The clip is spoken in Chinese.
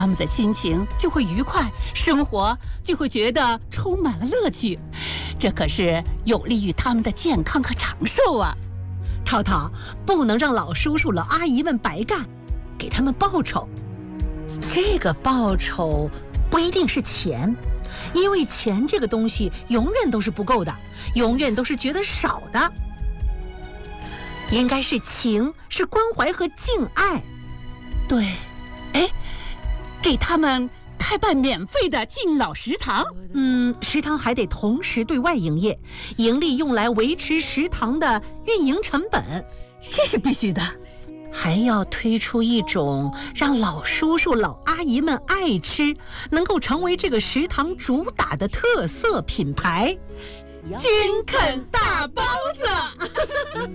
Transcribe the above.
他们的心情就会愉快，生活就会觉得充满了乐趣，这可是有利于他们的健康和长寿啊！ 涛涛，不能让老叔叔老阿姨们白干，给他们报酬。这个报酬不一定是钱，因为钱这个东西永远都是不够的，永远都是觉得少的。应该是情，是关怀和敬爱。 对，哎，给他们开办免费的敬老食堂。 食堂还得同时对外营业，盈利用来维持食堂的运营成本， 这是必须的。 还要推出一种让老叔叔老阿姨们爱吃，能够成为这个食堂主打的特色品牌—— 均肯大包子。